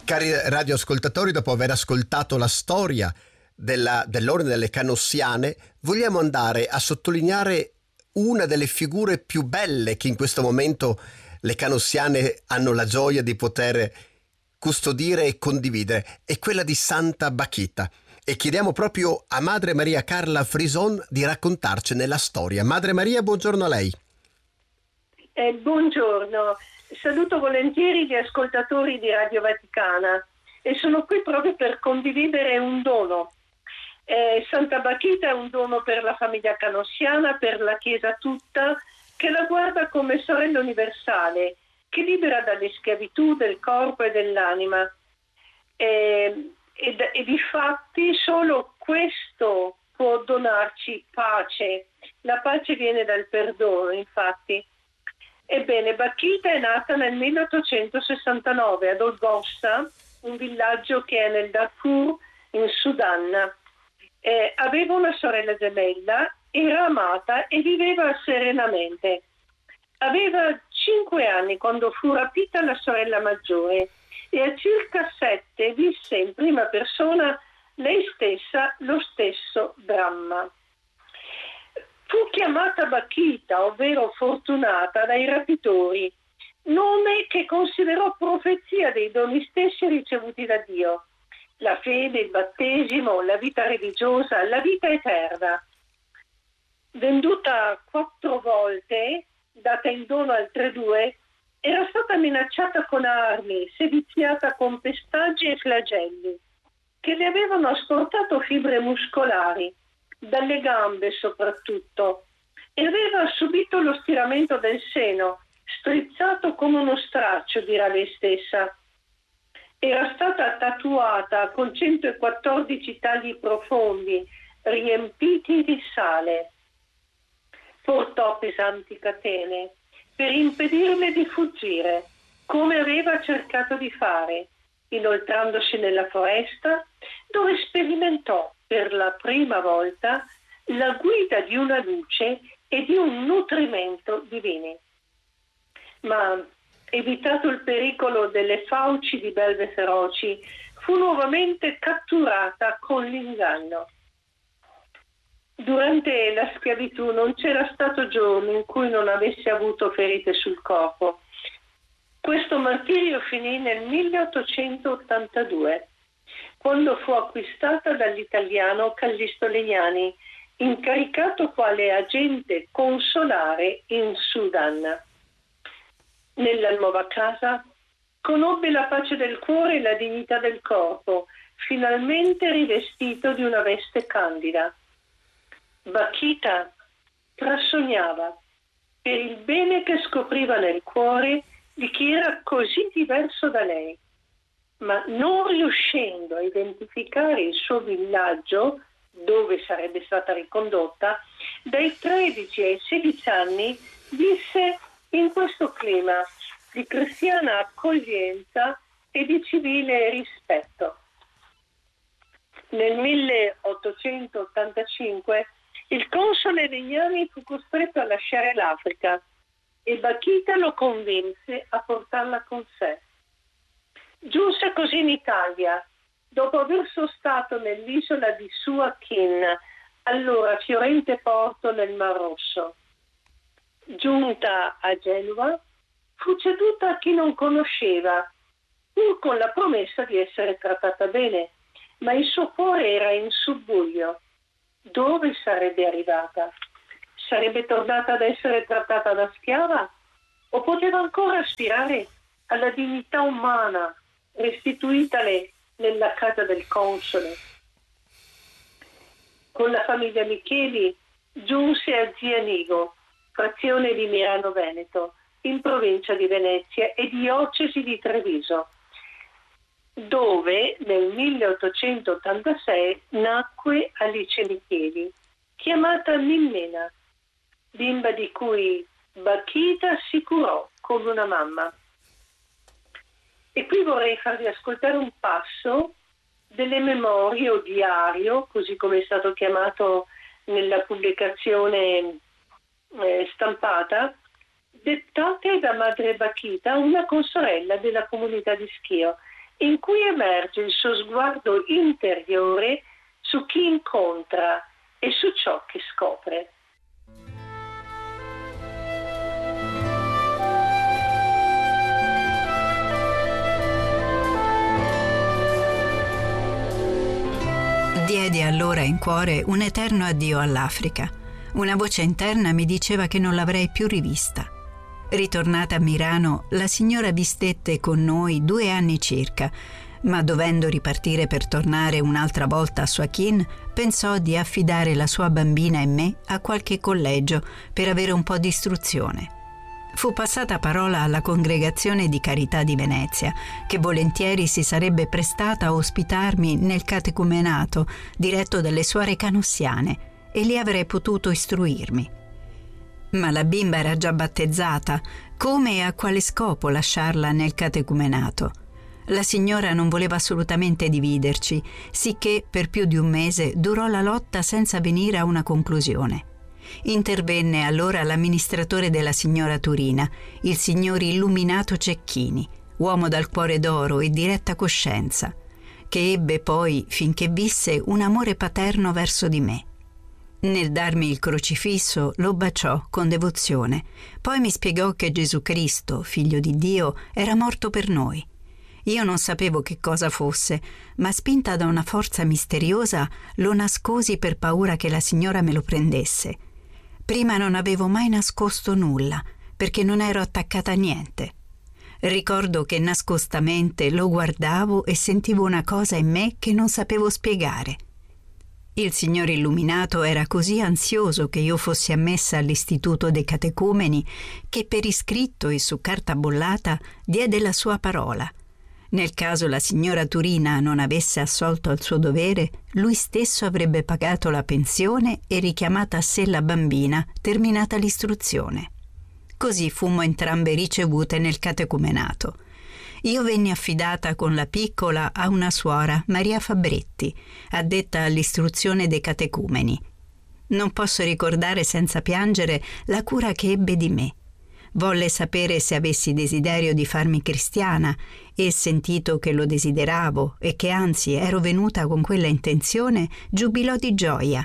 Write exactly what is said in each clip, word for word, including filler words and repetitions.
Cari radioascoltatori, dopo aver ascoltato la storia della, dell'Ordine delle Canossiane, vogliamo andare a sottolineare una delle figure più belle che in questo momento le Canossiane hanno la gioia di poter custodire e condividere, è quella di Santa Bachita. E chiediamo proprio a Madre Maria Carla Frison di raccontarcene la storia. Madre Maria, buongiorno a lei. Eh, buongiorno. Saluto volentieri gli ascoltatori di Radio Vaticana e sono qui proprio per condividere un dono. Eh, Santa Bachita è un dono per la famiglia canossiana, per la Chiesa tutta, che la guarda come sorella universale, che libera dalle schiavitù del corpo e dell'anima. Eh, e, e difatti solo questo può donarci pace. La pace viene dal perdono, infatti. Ebbene, Bachita è nata nel milleottocentosessantanove ad Olgossa, un villaggio che è nel Darfur, in Sudan. Eh, aveva una sorella gemella, era amata e viveva serenamente. Aveva cinque anni quando fu rapita la sorella maggiore e a circa sette visse in prima persona lei stessa lo stesso dramma. Fu chiamata Bachita, ovvero fortunata, dai rapitori, nome che considerò profezia dei doni stessi ricevuti da Dio: la fede, il battesimo, la vita religiosa, la vita eterna. Venduta quattro volte, data in dono altre due, era stata minacciata con armi, seviziata con pestaggi e flagelli, che le avevano asportato fibre muscolari, dalle gambe soprattutto, e aveva subito lo stiramento del seno, strizzato come uno straccio, dirà lei stessa. Era stata tatuata con centoquattordici tagli profondi, riempiti di sale. Portò pesanti catene per impedirle di fuggire, come aveva cercato di fare, inoltrandosi nella foresta, dove sperimentò per la prima volta la guida di una luce e di un nutrimento divini. Ma, evitato il pericolo delle fauci di belve feroci, fu nuovamente catturata con l'inganno. Durante la schiavitù non c'era stato giorno in cui non avesse avuto ferite sul corpo. Questo martirio finì nel milleottocentottantadue, quando fu acquistata dall'italiano Callisto Legnani, incaricato quale agente consolare in Sudan. Nella nuova casa conobbe la pace del cuore e la dignità del corpo, finalmente rivestito di una veste candida. Bachita trasognava per il bene che scopriva nel cuore di chi era così diverso da lei, ma non riuscendo a identificare il suo villaggio, dove sarebbe stata ricondotta, dai tredici ai sedici anni visse in questo clima di cristiana accoglienza e di civile rispetto. Nel milleottocentottantacinque il console Legnani fu costretto a lasciare l'Africa e Bachita lo convinse a portarla con sé. Giunse così in Italia, dopo aver sostato nell'isola di Suakin, allora fiorente porto nel Mar Rosso. Giunta a Genova, fu ceduta a chi non conosceva, pur con la promessa di essere trattata bene, ma il suo cuore era in subbuglio. Dove sarebbe arrivata? Sarebbe tornata ad essere trattata da schiava? O poteva ancora aspirare alla dignità umana restituitale nella casa del console? Con la famiglia Micheli giunse a Zianigo, frazione di Mirano Veneto, in provincia di Venezia e diocesi di Treviso, dove nel milleottocentottantasei nacque Alice Micheli, chiamata Mimmena, bimba di cui Bachita si curò come una mamma. E qui vorrei farvi ascoltare un passo delle memorie o diario, così come è stato chiamato nella pubblicazione eh, stampata, dettate da Madre Bachita, una consorella della comunità di Schio, in cui emerge il suo sguardo interiore su chi incontra e su ciò che scopre. Diedi allora in cuore un eterno addio all'Africa. Una voce interna mi diceva che non l'avrei più rivista. Ritornata a Milano, la signora vistette con noi due anni circa, ma dovendo ripartire per tornare un'altra volta a Suakin, pensò di affidare la sua bambina e me a qualche collegio per avere un po' di istruzione. Fu passata parola alla Congregazione di Carità di Venezia, che volentieri si sarebbe prestata a ospitarmi nel catecumenato diretto dalle suore canossiane, e lì avrei potuto istruirmi. Ma la bimba era già battezzata, come e a quale scopo lasciarla nel catecumenato? La signora non voleva assolutamente dividerci, sicché per più di un mese durò la lotta senza venire a una conclusione. Intervenne allora l'amministratore della signora Turina, il signor Illuminato Cecchini, uomo dal cuore d'oro e diretta coscienza, che ebbe poi, finché visse, un amore paterno verso di me. Nel darmi il crocifisso lo baciò con devozione, poi mi spiegò che Gesù Cristo, figlio di Dio, era morto per noi. Io non sapevo che cosa fosse, ma spinta da una forza misteriosa lo nascosi per paura che la signora me lo prendesse. Prima non avevo mai nascosto nulla, perché non ero attaccata a niente. Ricordo che nascostamente lo guardavo e sentivo una cosa in me che non sapevo spiegare. Il signor Illuminato era così ansioso che io fossi ammessa all'istituto dei catecumeni che per iscritto e su carta bollata diede la sua parola. Nel caso la signora Turina non avesse assolto al suo dovere, lui stesso avrebbe pagato la pensione e richiamata a sé la bambina, terminata l'istruzione. Così fummo entrambe ricevute nel catecumenato. Io venni affidata con la piccola a una suora, Maria Fabretti, addetta all'istruzione dei catecumeni. Non posso ricordare senza piangere la cura che ebbe di me. Volle sapere se avessi desiderio di farmi cristiana e, sentito che lo desideravo e che anzi ero venuta con quella intenzione, giubilò di gioia.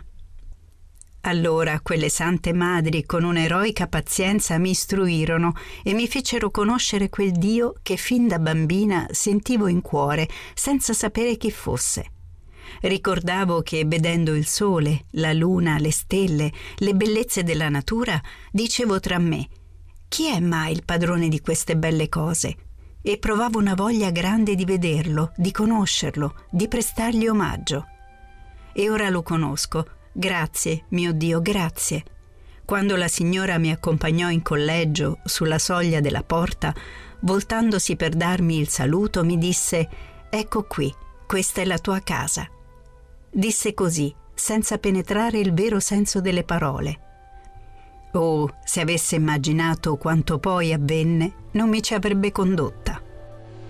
Allora quelle sante madri con un'eroica pazienza mi istruirono e mi fecero conoscere quel Dio che fin da bambina sentivo in cuore senza sapere chi fosse. Ricordavo che vedendo il sole, la luna, le stelle, le bellezze della natura, dicevo tra me: chi è mai il padrone di queste belle cose? E provavo una voglia grande di vederlo, di conoscerlo, di prestargli omaggio. E ora lo conosco. Grazie, mio Dio, grazie. Quando la signora mi accompagnò in collegio, sulla soglia della porta, voltandosi per darmi il saluto, mi disse: «Ecco qui, questa è la tua casa». Disse così, senza penetrare il vero senso delle parole. Oh, se avesse immaginato quanto poi avvenne, non mi ci avrebbe condotta.